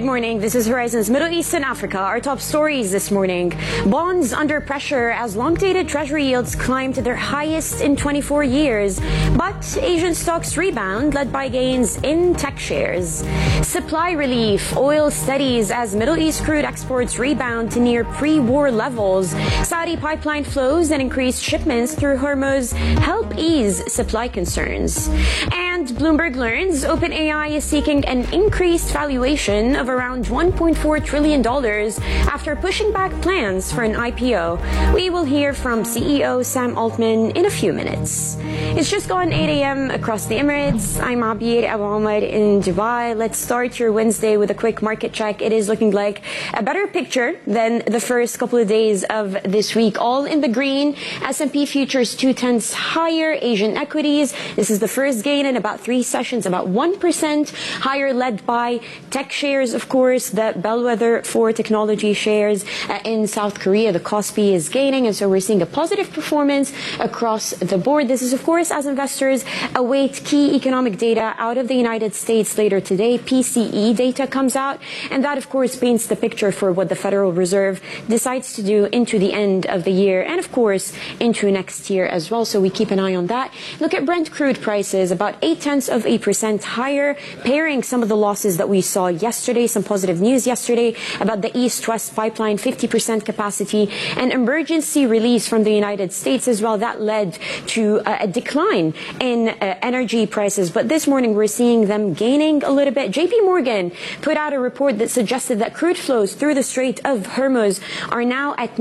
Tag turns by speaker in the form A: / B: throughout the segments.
A: Good morning. This is Horizon's Middle East and Africa. Our top stories this morning. Bonds under pressure as long-dated treasury yields climb to their highest in 24 years. But Asian stocks rebound, led by gains in tech shares. Supply relief. Oil steadies as Middle East crude exports rebound to near pre-war levels. Saudi pipeline flows and increased shipments through Hormuz help ease supply concerns. And Bloomberg learns OpenAI is seeking an increased valuation of around $1.4 trillion after pushing back plans for an IPO. We will hear from CEO Sam Altman in a few minutes. It's just gone 8 a.m. across the Emirates. I'm Abir Abu Omar in Dubai. Let's start your Wednesday with a quick market check. It is looking like a better picture than the first couple of days of this week. All in the green. S&P futures 0.2 higher. Asian equities. This is the first gain in about 3 sessions, about 1% higher, led by tech shares, of course, the bellwether for technology shares in South Korea. The Kospi is gaining, and so we're seeing a positive performance across the board. This is, of course, as investors await key economic data out of the United States later today. PCE data comes out, and that, of course, paints the picture for what the Federal Reserve decides to do into the end of the year and, of course, into next year as well. So we keep an eye on that. Look at Brent crude prices, about 0.8% higher, pairing some of the losses that we saw yesterday. Some positive news yesterday about the East-West pipeline, 50% capacity, and emergency release from the United States as well. That led to a decline in energy prices. But this morning, we're seeing them gaining a little bit. JP Morgan put out a report that suggested that crude flows through the Strait of Hormuz are now at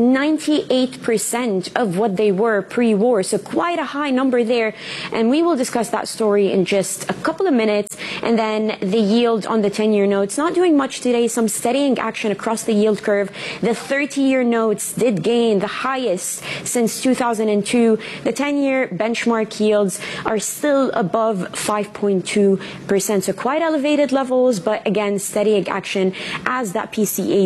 A: 98% of what they were pre-war. So quite a high number there. And we will discuss that story in just a couple of minutes. And then the yield on the 10-year notes, not doing much today. Some steadying action across the yield curve. The 30-year notes did gain the highest since 2002. The 10-year benchmark yields are still above 5.2%. So quite elevated levels, but again, steadying action as that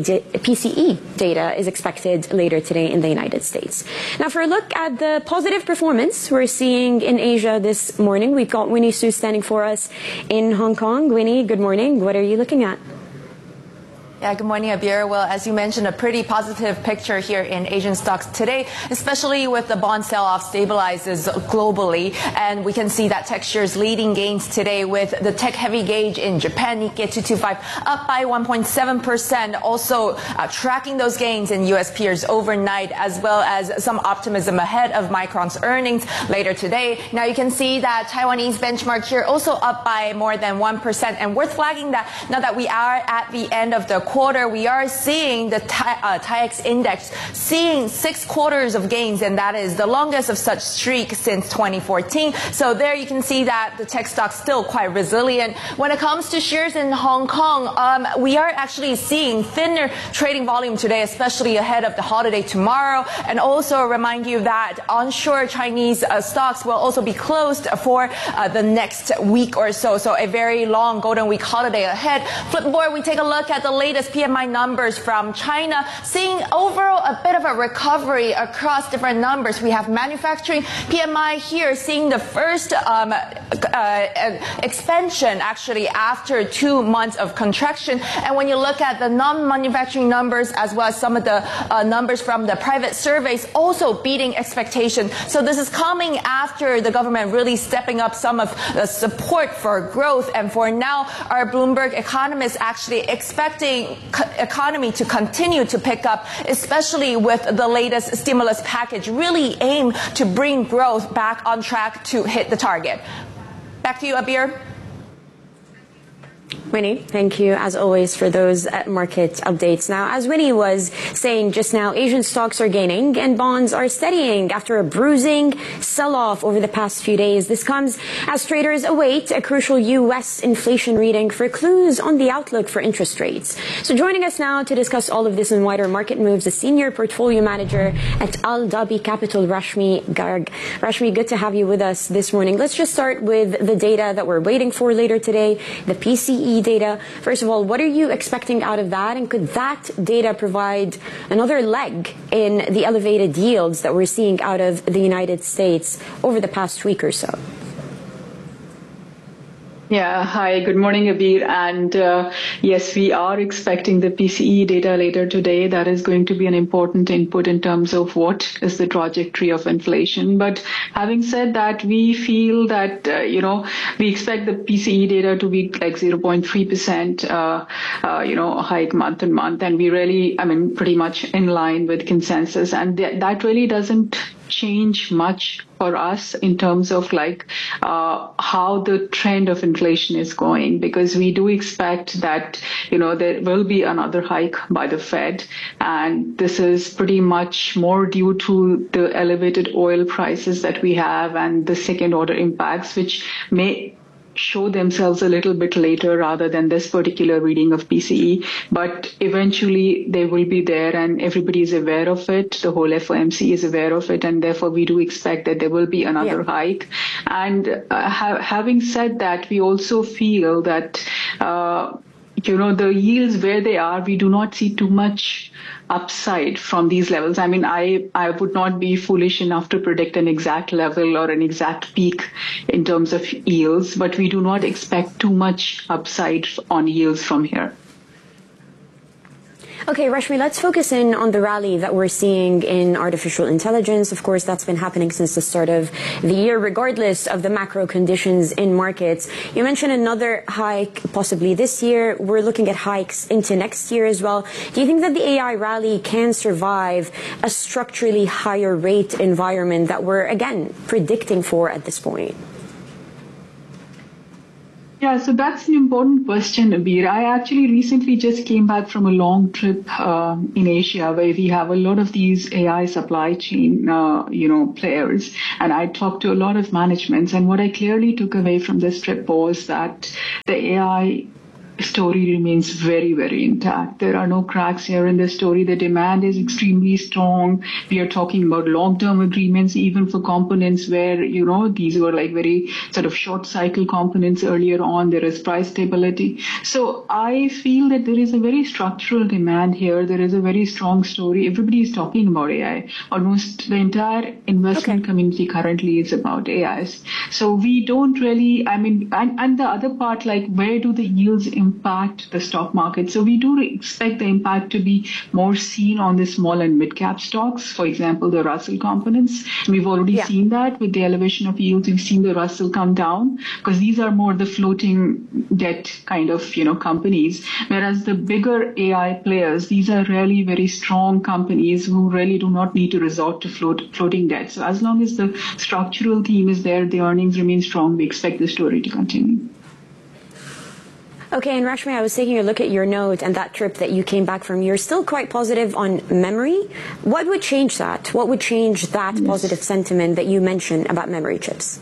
A: PCE data is expected later today in the United States. Now, for a look at the positive performance we're seeing in Asia this morning, we've got Winnie Su standing for us in Hong Kong. Winnie, good morning. What are you looking at?
B: Yeah, good morning, Abir. Well, as you mentioned, a pretty positive picture here in Asian stocks today, especially with the bond sell-off stabilizes globally. And we can see that tech shares leading gains today with the tech-heavy gauge in Japan, Nikkei 225, up by 1.7%. Also tracking those gains in U.S. peers overnight, as well as some optimism ahead of Micron's earnings later today. Now you can see that Taiwanese benchmark here also up by more than 1%. And worth flagging that now that we are at the end of the quarter, we are seeing the TAIEX index seeing 6 quarters of gains, and that is the longest of such streak since 2014. So there you can see that the tech stock's still quite resilient. When it comes to shares in Hong Kong, we are actually seeing thinner trading volume today, especially ahead of the holiday tomorrow. And also remind you that onshore Chinese stocks will also be closed for the next week or so. So a very long Golden Week holiday ahead. Flipboard, we take a look at the latest PMI numbers from China, seeing overall a bit of a recovery across different numbers. We have manufacturing PMI here seeing the first expansion actually after 2 months of contraction. And when you look at the non-manufacturing numbers as well as some of the numbers from the private surveys also beating expectation. So this is coming after the government really stepping up some of the support for growth. And for now, our Bloomberg economists actually expecting economy to continue to pick up, especially with the latest stimulus package, really aim to bring growth back on track to hit the target. Back to you, Abir.
A: Winnie, thank you, as always, for those market updates. Now, as Winnie was saying just now, Asian stocks are gaining and bonds are steadying after a bruising sell-off over the past few days. This comes as traders await a crucial U.S. inflation reading for clues on the outlook for interest rates. So joining us now to discuss all of this and wider market moves, the Senior Portfolio Manager at Al Dhabi Capital, Rashmi Garg. Rashmi, good to have you with us this morning. Let's just start with the data that we're waiting for later today, the PCE data. First of all, what are you expecting out of that? And could that data provide another leg in the elevated yields that we're seeing out of the United States over the past week or so?
C: Yeah, hi, good morning, Abir. And yes, we are expecting the PCE data later today. That is going to be an important input in terms of what is the trajectory of inflation. But having said that, we feel that, we expect the PCE data to be like 0.3%, hike month on month. And we really, pretty much in line with consensus. And that really doesn't change much for us in terms of how the trend of inflation is going, because we do expect that there will be another hike by the Fed, and this is pretty much more due to the elevated oil prices that we have and the second order impacts, which may show themselves a little bit later rather than this particular reading of PCE, but eventually they will be there and everybody is aware of it. The whole FOMC is aware of it, and therefore we do expect that there will be another hike. And having said that, we also feel that the yields where they are, we do not see too much upside from these levels. I would not be foolish enough to predict an exact level or an exact peak in terms of yields, but we do not expect too much upside on yields from here.
A: Okay, Rashmi, let's focus in on the rally that we're seeing in artificial intelligence. Of course, that's been happening since the start of the year, regardless of the macro conditions in markets. You mentioned another hike possibly this year. We're looking at hikes into next year as well. Do you think that the AI rally can survive a structurally higher rate environment that we're, again, predicting for at this point?
C: Yeah, so that's an important question, Abir. I actually recently just came back from a long trip in Asia where we have a lot of these AI supply chain, players. And I talked to a lot of managements. And what I clearly took away from this trip was that the AI story remains very, very intact. There are no cracks here in the story. The demand is extremely strong. We are talking about long-term agreements, even for components where, these were like very sort of short cycle components earlier on. There is price stability. So I feel that there is a very structural demand here. There is a very strong story. Everybody is talking about AI. Almost the entire investment community currently is about AI. So we don't really, and the other part, where do the yields impact the stock market? So we do expect the impact to be more seen on the small and mid-cap stocks, for example, the Russell components. We've already seen that with the elevation of yields. We've seen the Russell come down because these are more the floating debt kind of, companies, whereas the bigger AI players, these are really very strong companies who really do not need to resort to floating debt. So as long as the structural theme is there, the earnings remain strong, we expect the story to continue.
A: Okay, and Rashmi, I was taking a look at your note and that trip that you came back from. You're still quite positive on memory. What would change that? What would change that positive sentiment that you mentioned about memory chips?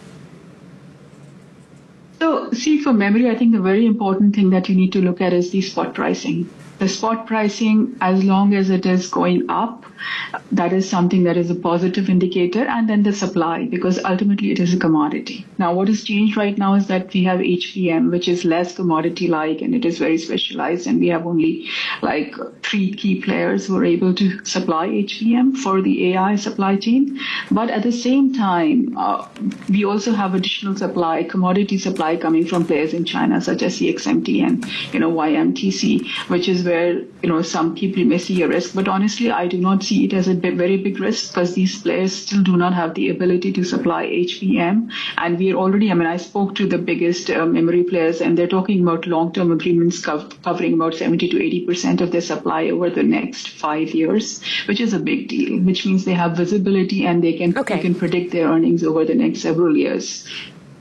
C: So, see, for memory, I think the very important thing that you need to look at is the spot pricing. The spot pricing, as long as it is going up, that is something that is a positive indicator. And then the supply, because ultimately it is a commodity. Now, what has changed right now is that we have HBM, which is less commodity-like, and it is very specialized. And we have only 3 key players who are able to supply HBM for the AI supply chain. But at the same time, we also have additional supply, commodity supply coming from players in China, such as CXMT and, YMTC, which is where, some people may see a risk. But honestly, I do not see it as a very big risk because these players still do not have the ability to supply HBM. And we are already, I spoke to the biggest memory players, and they're talking about long-term agreements covering about 70 to 80% of their supply over the next 5 years, which is a big deal, which means they have visibility and they can predict their earnings over the next several years.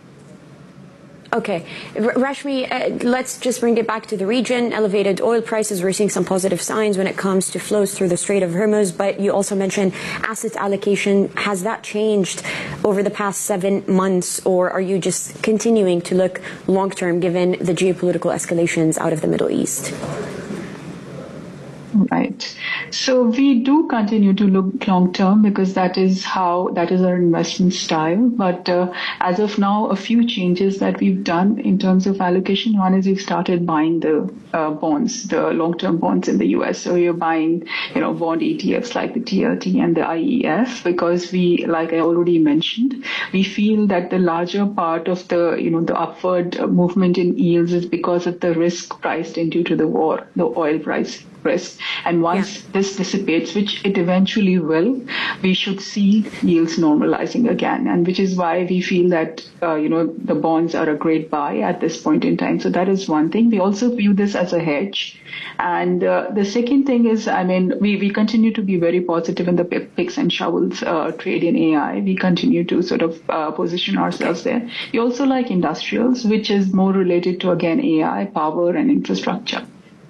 A: Okay. Rashmi, let's just bring it back to the region. Elevated oil prices, we're seeing some positive signs when it comes to flows through the Strait of Hormuz, but you also mentioned asset allocation. Has that changed over the past 7 months, or are you just continuing to look long-term given the geopolitical escalations out of the Middle East?
C: Right. So we do continue to look long term because that is our investment style. But as of now, a few changes that we've done in terms of allocation. One is we've started buying the bonds, the long-term bonds in the US. So you're buying, bond ETFs like the TLT and the IEF because we, like I already mentioned, we feel that the larger part of the, the upward movement in yields is because of the risk priced into to the war, the oil price risk. And once this dissipates, which it eventually will, we should see yields normalizing again. And which is why we feel that, the bonds are a great buy at this point in time. So that is one thing. We also view this as a hedge. And the second thing is, we continue to be very positive in the picks and shovels trade in AI. We continue to sort of position ourselves there. We also like industrials, which is more related to, again, AI, power, and infrastructure.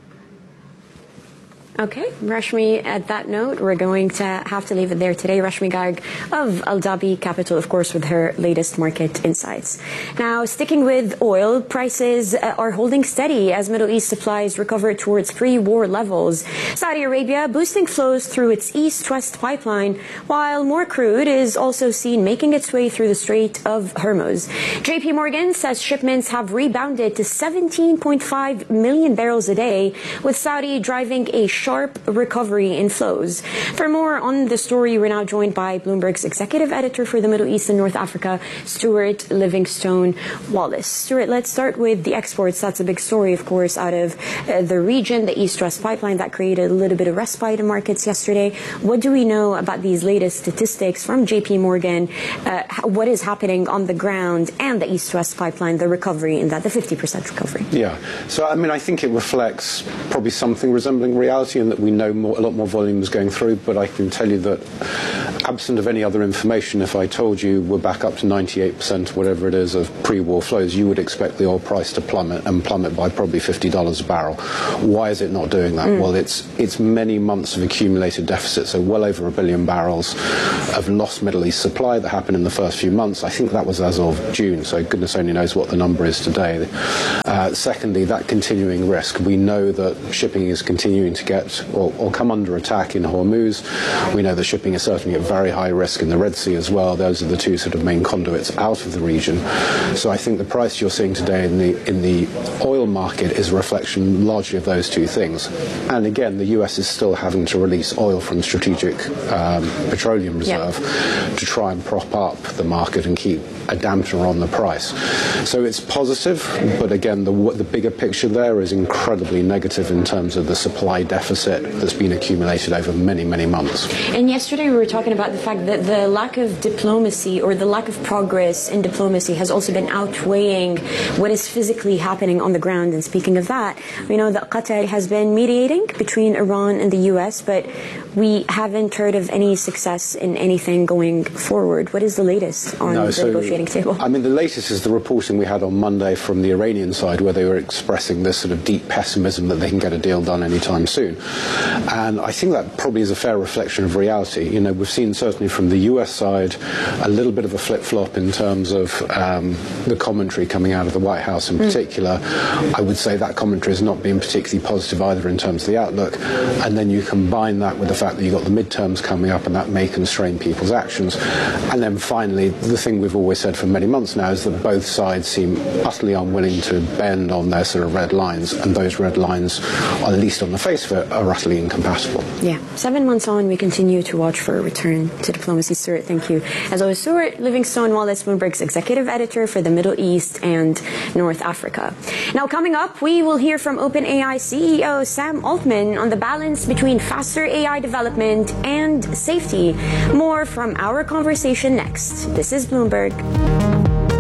A: Okay, Rashmi, at that note, we're going to have to leave it there today. Rashmi Garg of Al Dhabi Capital, of course, with her latest market insights. Now, sticking with oil, prices are holding steady as Middle East supplies recover towards pre-war levels. Saudi Arabia boosting flows through its east-west pipeline, while more crude is also seen making its way through the Strait of Hormuz. JP Morgan says shipments have rebounded to 17.5 million barrels a day, with Saudi driving a sharp recovery in flows. For more on the story, we're now joined by Bloomberg's executive editor for the Middle East and North Africa, Stuart Livingstone Wallace. Stuart, let's start with the exports. That's a big story, of course, out of the region, the East-West pipeline that created a little bit of respite in markets yesterday. What do we know about these latest statistics from JP Morgan? What is happening on the ground and the East-West pipeline, the recovery in that, the 50% recovery?
D: Yeah. So, I think it reflects probably something resembling reality in that we know a lot more volume is going through, but I can tell you that absent of any other information, if I told you we're back up to 98%, whatever it is, of pre-war flows, you would expect the oil price to plummet by probably $50 a barrel. Why is it not doing that? Well, it's many months of accumulated deficit, so well over 1 billion barrels of lost Middle East supply that happened in the first few months. I think that was as of June, so goodness only knows what the number is today. Secondly, that continuing risk. We know that shipping is continuing to get or come under attack in Hormuz. We know that shipping is certainly at very high risk in the Red Sea as well. Those are the two sort of main conduits out of the region. So I think the price you're seeing today in the oil market is a reflection largely of those two things. And again, the US is still having to release oil from strategic petroleum reserve to try and prop up the market and keep a dampener on the price. So it's positive, but again, the bigger picture there is incredibly negative in terms of the supply deficit that's been accumulated over many, many months.
A: And yesterday we were talking about the fact that the lack of diplomacy or the lack of progress in diplomacy has also been outweighing what is physically happening on the ground. And speaking of that, we know that Qatar has been mediating between Iran and the US, but we haven't heard of any success in anything going forward. What is the latest on the negotiating table?
D: The latest is the reporting we had on Monday from the Iranian side, where they were expressing this sort of deep pessimism that they can get a deal done anytime soon. And I think that probably is a fair reflection of reality. We've seen certainly from the US side a little bit of a flip-flop in terms of the commentary coming out of the White House in particular. I would say that commentary has not been particularly positive either in terms of the outlook. And then you combine that with the fact that you've got the midterms coming up and that may constrain people's actions. And then finally, the thing we've always said for many months now is that both sides seem utterly unwilling to bend on their sort of red lines, and those red lines, at least on the face of it, are utterly incompatible.
A: Yeah. 7 months on, we continue to watch for a return to diplomacy. Stuart, thank you. As always, Stuart Livingstone Wallace, Bloomberg's executive editor for the Middle East and North Africa. Now, coming up, we will hear from OpenAI CEO Sam Altman on the balance between faster AI development and safety. More from our conversation next. This is Bloomberg.